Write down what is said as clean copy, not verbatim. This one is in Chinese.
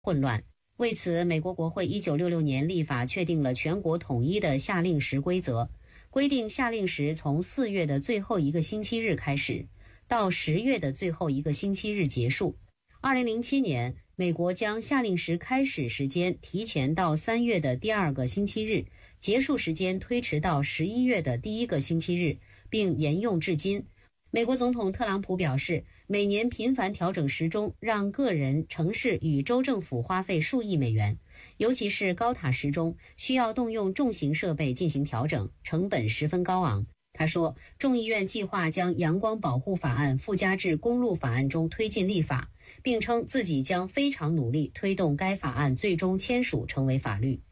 混乱。为此，美国国会1966年立法确定了全国统一的夏令时规则，规定夏令时从4月的最后一个星期日开始，到10月的最后一个星期日结束。2007年，美国将夏令时开始时间提前到3月的第2个星期日，结束时间推迟到11月的第1个星期日，并沿用至今。美国总统特朗普表示，每年频繁调整时钟让个人、城市与州政府花费数亿美元，尤其是高塔时钟需要动用重型设备进行调整，成本十分高昂。他说，众议院计划将阳光保护法案附加至公路法案中推进立法，并称自己将非常努力推动该法案最终签署成为法律。